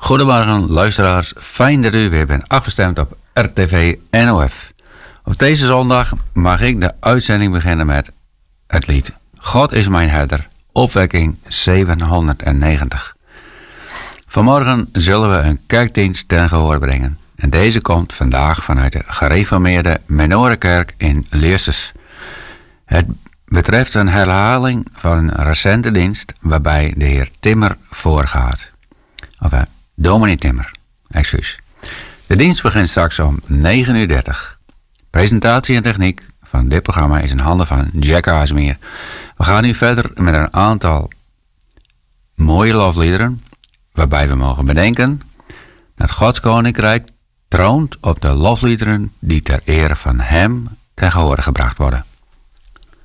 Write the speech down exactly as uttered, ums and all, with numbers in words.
Goedemorgen luisteraars, fijn dat u weer bent afgestemd op R T V N O F. Op deze zondag mag ik de uitzending beginnen met het lied God is mijn herder, opwekking zevenhonderdnegentig. Vanmorgen zullen we een kerkdienst ten gehoor brengen. En deze komt vandaag vanuit de gereformeerde Menorenkerk in Leerses. Het betreft een herhaling van een recente dienst waarbij de heer Timmer voorgaat. Of uh, dominee Timmer, excuus. De dienst begint straks om negen uur dertig. Presentatie en techniek van dit programma is in handen van Jack Aasmeer. We gaan nu verder met een aantal mooie lofliederen, waarbij we mogen bedenken dat Gods Koninkrijk troont op de lofliederen die ter ere van hem ten gehore gebracht worden.